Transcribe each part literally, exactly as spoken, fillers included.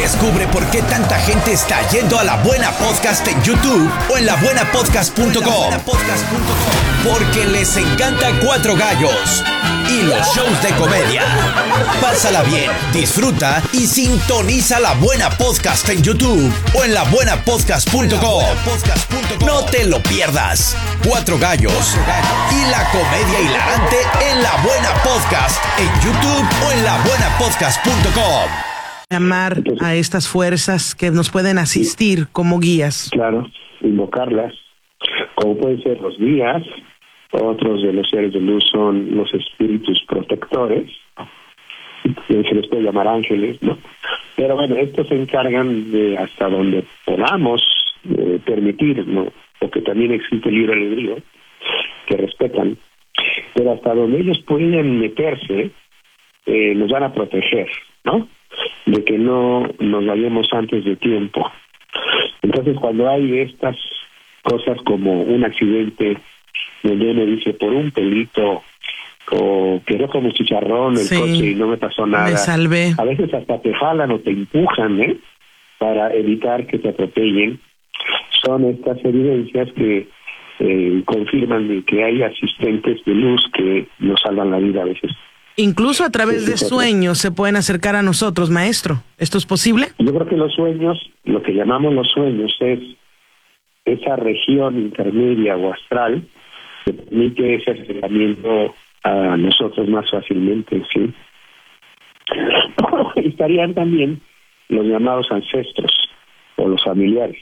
Descubre por qué tanta gente está yendo a La Buena Podcast en YouTube o en la buena podcast punto com. Porque les encanta Cuatro Gallos y los shows de comedia. Pásala bien, disfruta y sintoniza La Buena Podcast en YouTube o en la buena podcast punto com. No te lo pierdas. Cuatro Gallos y la comedia hilarante en La Buena Podcast en YouTube o en la buena podcast punto com. Llamar a estas fuerzas que nos pueden asistir como guías. Claro, invocarlas, como pueden ser los guías. Otros de los seres de luz son los espíritus protectores, que se les puede llamar ángeles, ¿no? Pero bueno, estos se encargan de, hasta donde podamos eh, permitir, ¿no? Porque también existe libre albedrío, que respetan, pero hasta donde ellos pueden meterse, eh, nos van a proteger, ¿no? De que no nos vayamos antes de tiempo. Entonces, cuando hay estas cosas como un accidente, donde uno dice, por un pelito, o quedó como chicharrón el sí, coche y no me pasó nada. Me salvé. A veces hasta te jalan o te empujan, ¿eh? Para evitar que te atropellen. Son estas evidencias que eh, confirman que hay asistentes de luz que nos salvan la vida a veces. Incluso a través de sueños se pueden acercar a nosotros, maestro. ¿Esto es posible? Yo creo que los sueños, lo que llamamos los sueños, es esa región intermedia o astral que permite ese acercamiento a nosotros más fácilmente, ¿sí? Estarían también los llamados ancestros o los familiares.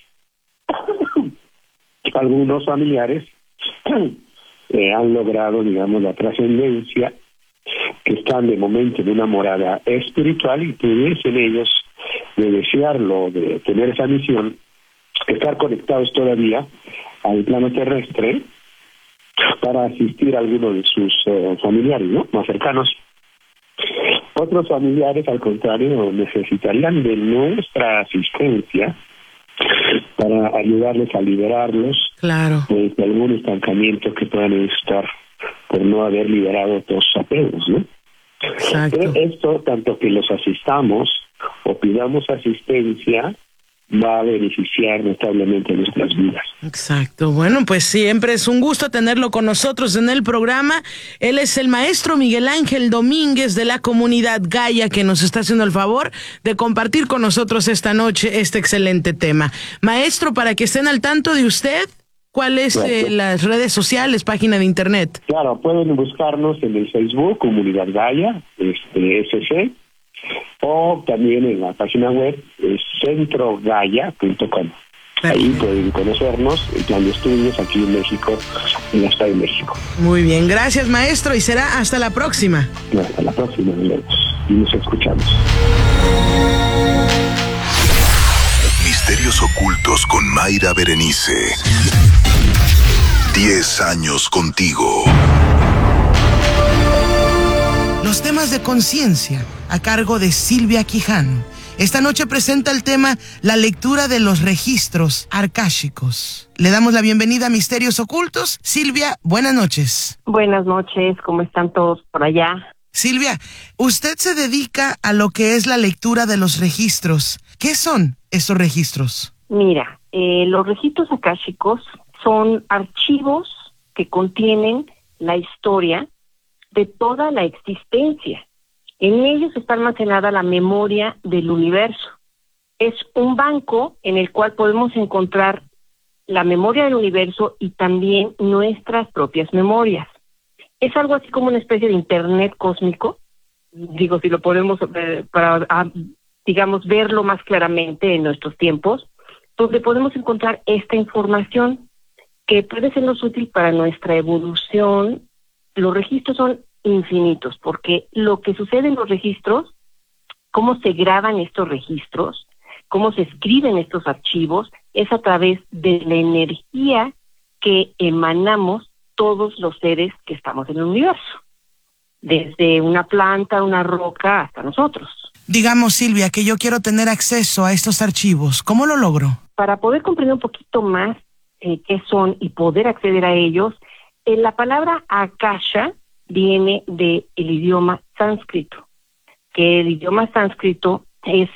Algunos familiares eh, han logrado, digamos, la trascendencia, que están de momento en una morada espiritual y pudiesen ellos, de desearlo, de tener esa misión, estar conectados todavía al plano terrestre para asistir a alguno de sus eh, familiares, ¿no? Más cercanos. Otros familiares, al contrario, necesitarían de nuestra asistencia para ayudarles a liberarlos claro. de algún estancamiento que puedan estar por no haber liberado todos sus apegos, ¿no? Exacto. Pero esto, tanto que los asistamos o pidamos asistencia, va a beneficiar notablemente nuestras vidas. Exacto. Bueno, pues siempre es un gusto tenerlo con nosotros en el programa. Él es el maestro Miguel Ángel Domínguez de la comunidad Gaia, que nos está haciendo el favor de compartir con nosotros esta noche este excelente tema. Maestro, para que estén al tanto de usted, ¿cuáles eh, las redes sociales, página de internet? Claro, pueden buscarnos en el Facebook, Comunidad Gaia, este, S C, o también en la página web es centro gaia punto com. Ahí pueden conocernos, el plan de estudios aquí en México, en la Ciudad de México. Muy bien, gracias maestro, y será hasta la próxima. Hasta la próxima, nos vemos y nos escuchamos. Misterios ocultos con Mayra Berenice. Diez años contigo. Los temas de conciencia, a cargo de Silvia Quijano. Esta noche presenta el tema la lectura de los registros arkáshicos. Le damos la bienvenida a Misterios Ocultos. Silvia, buenas noches. Buenas noches, ¿cómo están todos por allá? Silvia, usted se dedica a lo que es la lectura de los registros. ¿Qué son estos registros? Mira, eh, los registros akáshicos son archivos que contienen la historia de toda la existencia. En ellos está almacenada la memoria del universo. Es un banco en el cual podemos encontrar la memoria del universo y también nuestras propias memorias. Es algo así como una especie de internet cósmico, digo, si lo podemos, eh, para, a, digamos, verlo más claramente en nuestros tiempos, donde podemos encontrar esta información que puede sernos útil para nuestra evolución. Los registros son infinitos, porque lo que sucede en los registros, cómo se graban estos registros, cómo se escriben estos archivos, es a través de la energía que emanamos todos los seres que estamos en el universo, desde una planta, una roca, hasta nosotros. Digamos, Silvia, que yo quiero tener acceso a estos archivos, ¿cómo lo logro? Para poder comprender un poquito más eh, qué son y poder acceder a ellos, eh, la palabra akasha viene del idioma sánscrito, que el idioma sánscrito es